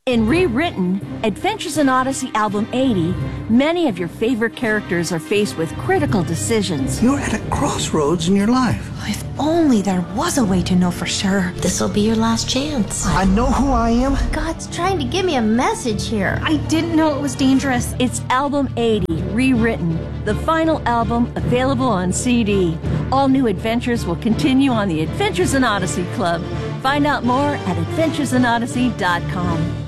In Rewritten, Adventures in Odyssey Album 80, many of your favorite characters are faced with critical decisions. You're at a crossroads in your life. If only there was a way to know for sure. This'll be your last chance. I know who I am. God's trying to give me a message here. I didn't know it was dangerous. It's Album 80, Rewritten, the final album available on CD. All new adventures will continue on the Adventures in Odyssey Club. Find out more at adventuresinodyssey.com.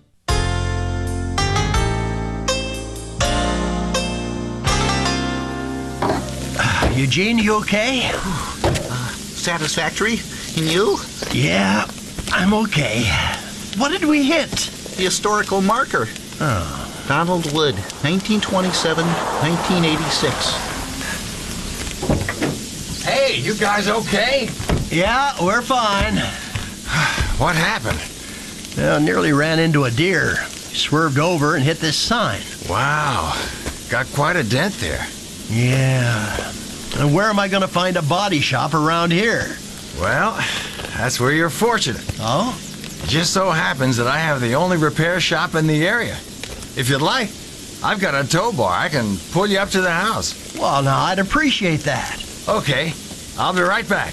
Eugene, you okay? Satisfactory. And you? Yeah, I'm okay. What did we hit? The historical marker. Oh. Donald Wood, 1927, 1986. Hey, you guys okay? Yeah, we're fine. What happened? Well, nearly ran into a deer. Swerved over and hit this sign. Wow, got quite a dent there. Yeah. And where am I going to find a body shop around here? Well, that's where you're fortunate. Oh? It just so happens that I have the only repair shop in the area. If you'd like, I've got a tow bar. I can pull you up to the house. Well, now, I'd appreciate that. Okay, I'll be right back.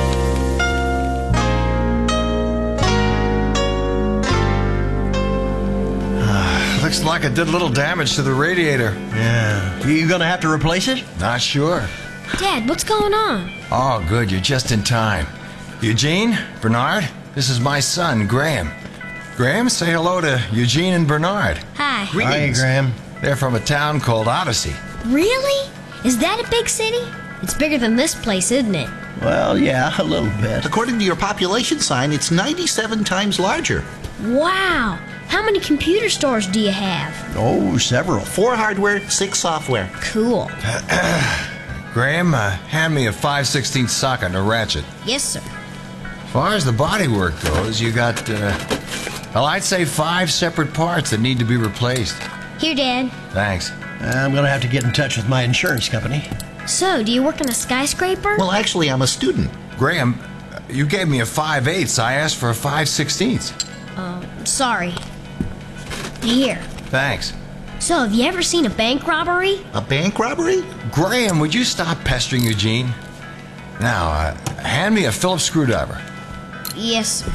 Looks like it did a little damage to the radiator. Yeah. You going to have to replace it? Not sure. Dad, what's going on? Oh, good. You're just in time. Eugene, Bernard, this is my son, Graham. Graham, say hello to Eugene and Bernard. Hi. Hi, Graham. They're from a town called Odyssey. Really? Is that a big city? It's bigger than this place, isn't it? Well, yeah, a little bit. According to your population sign, it's 97 times larger. Wow. How many computer stores do you have? Oh, several. 4 hardware, 6 software. Cool. Graham, hand me a 5/16 socket and a ratchet. Yes, sir. As far as the bodywork goes, you got, well, I'd say 5 separate parts that need to be replaced. Here, Dad. Thanks. I'm going to have to get in touch with my insurance company. So, do you work on a skyscraper? Well, actually, I'm a student. Graham, you gave me a 5/8. I asked for a 5/16. Sorry. Here. Thanks. So, have you ever seen a bank robbery? A bank robbery? Graham, would you stop pestering Eugene? Now, hand me a Phillips screwdriver. Yes, sir.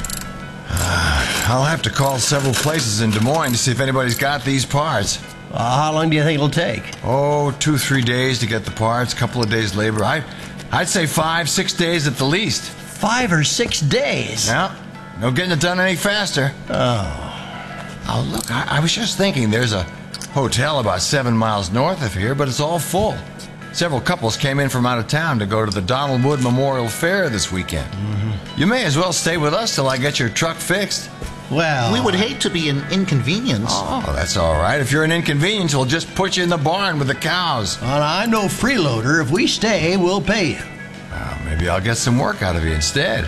I'll have to call several places in Des Moines to see if anybody's got these parts. How long do you think it'll take? Oh, 2-3 days to get the parts, couple of days labor. I'd say 5-6 days at the least. 5 or 6 days? Yeah, no getting it done any faster. Oh. Oh, look, I was just thinking there's a hotel about 7 miles north of here, but it's all full. Several couples came in from out of town to go to the Donald Wood Memorial Fair this weekend. Mm-hmm. You may as well stay with us till I get your truck fixed. Well, we would hate to be an inconvenience. Oh, that's all right. If you're an inconvenience, we'll just put you in the barn with the cows. Well, I'm no freeloader. If we stay, we'll pay you. Maybe I'll get some work out of you instead.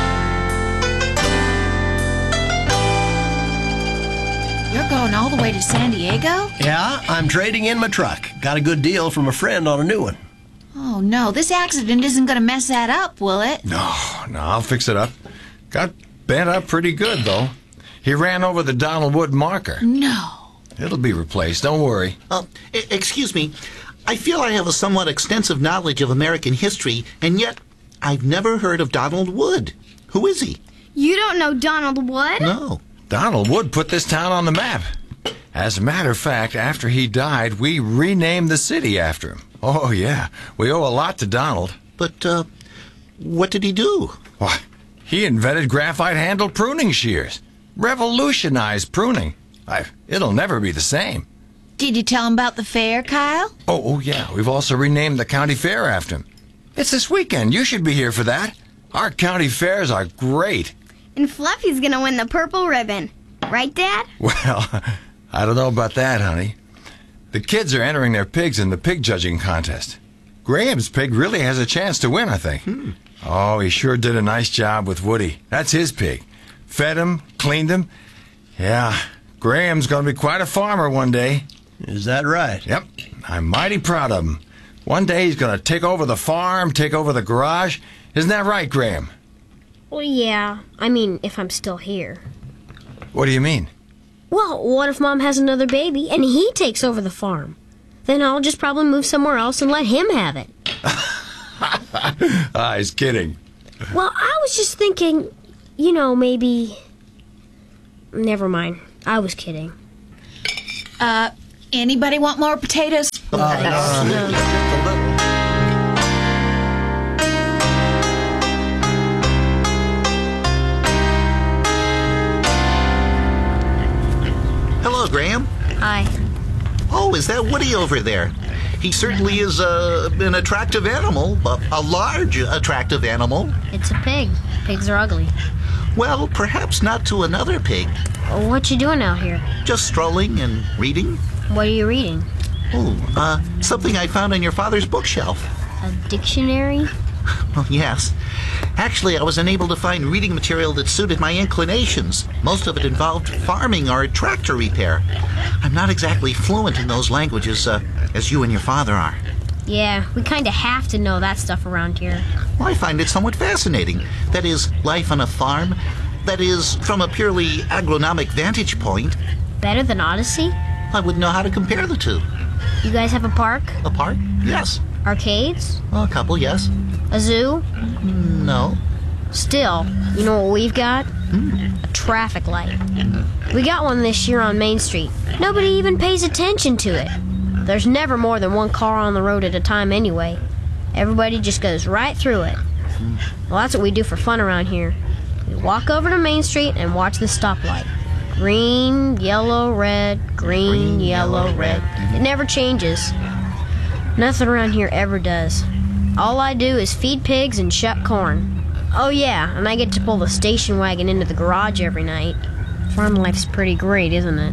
You're going all the way to San Diego? Yeah, I'm trading in my truck. Got a good deal from a friend on a new one. Oh, no. This accident isn't going to mess that up, will it? No, I'll fix it up. Got bent up pretty good, though. He ran over the Donald Wood marker. No. It'll be replaced, don't worry. Excuse me. I feel I have a somewhat extensive knowledge of American history, and yet I've never heard of Donald Wood. Who is he? You don't know Donald Wood? No. Donald Wood put this town on the map. As a matter of fact, after he died, we renamed the city after him. Oh, yeah. We owe a lot to Donald. But, what did he do? Why, he invented graphite-handled pruning shears. Revolutionized pruning. It'll never be the same. Did you tell him about the fair, Kyle? Oh, yeah. We've also renamed the county fair after him. It's this weekend. You should be here for that. Our county fairs are great. And Fluffy's gonna win the purple ribbon. Right, Dad? Well, I don't know about that, honey. The kids are entering their pigs in the pig judging contest. Graham's pig really has a chance to win, I think. Oh, he sure did a nice job with Woody. That's his pig. Fed him, cleaned him. Yeah, Graham's going to be quite a farmer one day. Is that right? Yep, I'm mighty proud of him. One day he's going to take over the farm, take over the garage. Isn't that right, Graham? Well, yeah. I mean, if I'm still here. What do you mean? Well, what if Mom has another baby and he takes over the farm? Then I'll just probably move somewhere else and let him have it. He's kidding. Well, I was just thinking, maybe... Never mind. I was kidding. Anybody want more potatoes? Hello, Graham. Hi. Oh, is that Woody over there? He certainly is an attractive animal, a large attractive animal. It's a pig. Pigs are ugly. Well, perhaps not to another pig. What you doing out here? Just strolling and reading. What are you reading? Oh, something I found on your father's bookshelf. A dictionary? Oh, yes. Actually, I was unable to find reading material that suited my inclinations. Most of it involved farming or tractor repair. I'm not exactly fluent in those languages, as you and your father are. Yeah, we kind of have to know that stuff around here. Well, I find it somewhat fascinating. That is, life on a farm. That is, from a purely agronomic vantage point. Better than Odyssey? I wouldn't know how to compare the two. You guys have a park? A park? Yes. Arcades? Well, a couple, yes. A zoo? No. Still, you know what we've got? A traffic light. We got one this year on Main Street. Nobody even pays attention to it. There's never more than one car on the road at a time anyway. Everybody just goes right through it. Well, that's what we do for fun around here. We walk over to Main Street and watch the stoplight. Green, yellow, red, green, yellow, red. It never changes. Nothing around here ever does. All I do is feed pigs and shuck corn. Oh yeah, and I get to pull the station wagon into the garage every night. Farm life's pretty great, isn't it?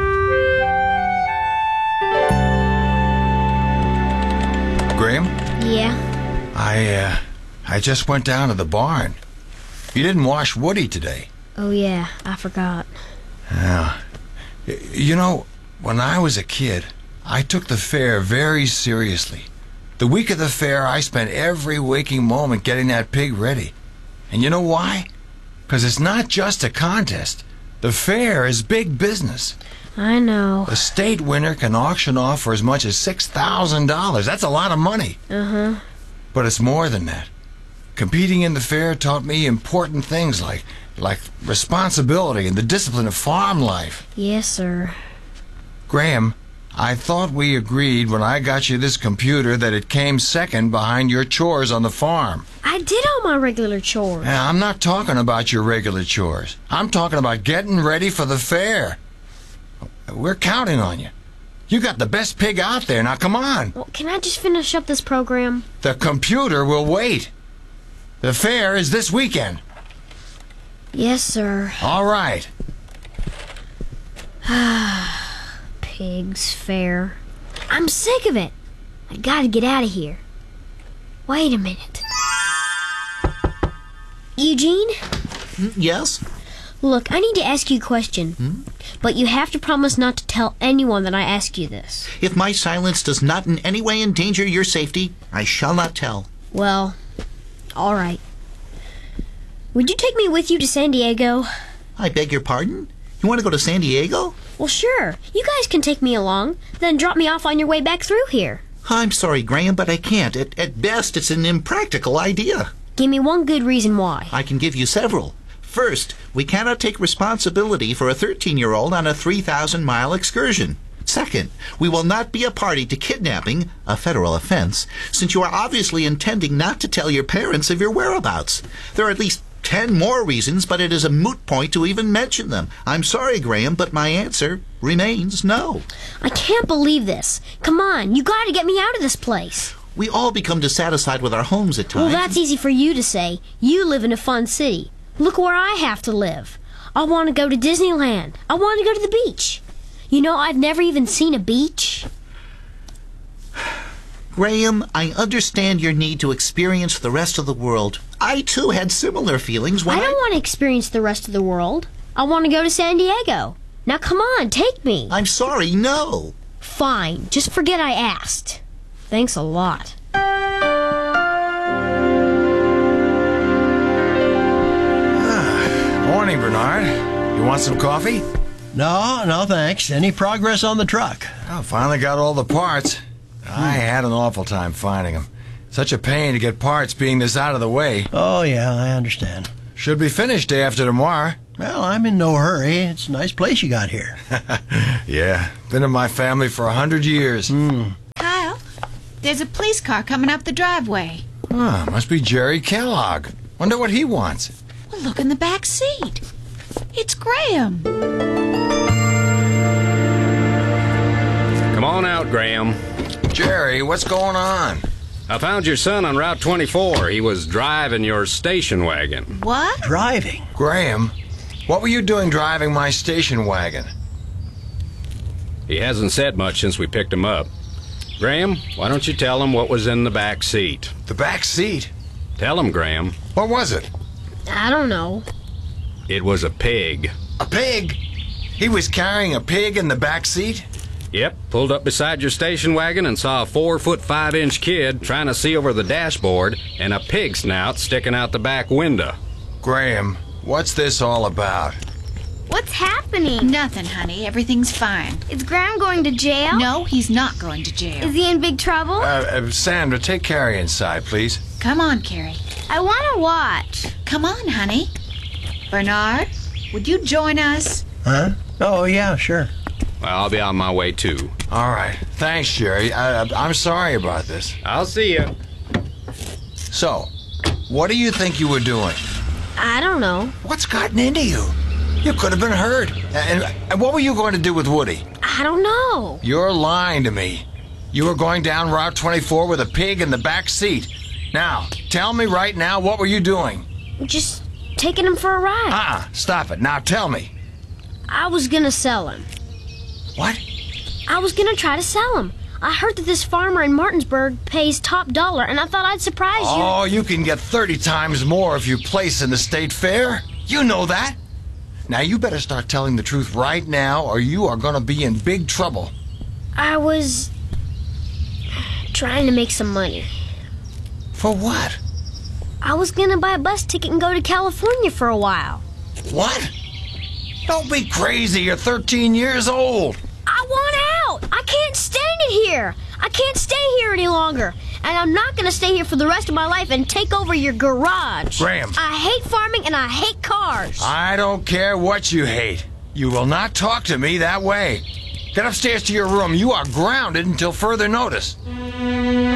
Graham? Yeah? I just went down to the barn. You didn't wash Woody today. Oh yeah, I forgot. Yeah. You know, when I was a kid, I took the fair very seriously. The week of the fair, I spent every waking moment getting that pig ready. And you know why? Because it's not just a contest. The fair is big business. I know. The state winner can auction off for as much as $6,000. That's a lot of money. Uh-huh. But it's more than that. Competing in the fair taught me important things like responsibility and the discipline of farm life. Yes, sir. Graham, I thought we agreed when I got you this computer that it came second behind your chores on the farm. I did all my regular chores. Now, I'm not talking about your regular chores. I'm talking about getting ready for the fair. We're counting on you. You got the best pig out there. Now, come on. Well, can I just finish up this program? The computer will wait. The fair is this weekend. Yes, sir. All right. Pigs fair. I'm sick of it. I gotta get out of here. Wait a minute. Eugene? Yes? Look, I need to ask you a question. But you have to promise not to tell anyone that I ask you this. If my silence does not in any way endanger your safety, I shall not tell. Well, all right. Would you take me with you to San Diego? I beg your pardon? You want to go to San Diego? Well, sure. You guys can take me along, then drop me off on your way back through here. I'm sorry, Graham, but I can't. At best, it's an impractical idea. Give me one good reason why. I can give you several. First, we cannot take responsibility for a 13-year-old on a 3,000-mile excursion. Second, we will not be a party to kidnapping, a federal offense, since you are obviously intending not to tell your parents of your whereabouts. There are at least 10 more reasons, but it is a moot point to even mention them. I'm sorry, Graham, but my answer remains no. I can't believe this. Come on, you gotta get me out of this place. We all become dissatisfied with our homes at times. Well, that's easy for you to say. You live in a fun city. Look where I have to live. I want to go to Disneyland. I want to go to the beach. You know, I've never even seen a beach. Graham, I understand your need to experience the rest of the world. I, too, had similar feelings when I don't want to experience the rest of the world. I want to go to San Diego. Now, come on, take me. I'm sorry, no. Fine, just forget I asked. Thanks a lot. Morning, Bernard. You want some coffee? No, thanks. Any progress on the truck? Oh, finally got all the parts. I had an awful time finding them. Such a pain to get parts being this out of the way. Oh, yeah, I understand. Should be finished day after tomorrow. Well, I'm in no hurry. It's a nice place you got here. Yeah, been in my family for 100 years. Kyle, there's a police car coming up the driveway. Oh, must be Jerry Kellogg. Wonder what he wants. Well, look in the back seat. It's Graham. Come on out, Graham. Jerry, what's going on? I found your son on Route 24. He was driving your station wagon. What? Driving? Graham, what were you doing driving my station wagon? He hasn't said much since we picked him up. Graham, why don't you tell him what was in the back seat? The back seat? Tell him, Graham. What was it? I don't know. It was a pig. A pig? He was carrying a pig in the back seat? Yep, pulled up beside your station wagon and saw a 4'5" kid trying to see over the dashboard and a pig snout sticking out the back window. Graham, what's this all about? What's happening? Nothing, honey. Everything's fine. Is Graham going to jail? No, he's not going to jail. Is he in big trouble? Sandra, take Carrie inside, please. Come on, Carrie. I want to watch. Come on, honey. Bernard, would you join us? Huh? Oh, yeah, sure. Well, I'll be on my way, too. All right. Thanks, Jerry. I'm sorry about this. I'll see you. So, what do you think you were doing? I don't know. What's gotten into you? You could have been hurt. And what were you going to do with Woody? I don't know. You're lying to me. You were going down Route 24 with a pig in the back seat. Now, tell me right now, what were you doing? Just taking him for a ride. Stop it. Now tell me. I was gonna sell him. What? I was gonna try to sell him. I heard that this farmer in Martinsburg pays top dollar, and I thought I'd surprise you. Oh, you can get 30 times more if you place in the state fair. You know that. Now you better start telling the truth right now, or you are going to be in big trouble. I was trying to make some money. For what? I was gonna buy a bus ticket and go to California for a while. What? Don't be crazy. You're 13 years old. I want out. I can't stand it here. I can't stay here any longer. And I'm not going to stay here for the rest of my life and take over your garage. Graham. I hate farming and I hate cars. I don't care what you hate. You will not talk to me that way. Get upstairs to your room. You are grounded until further notice.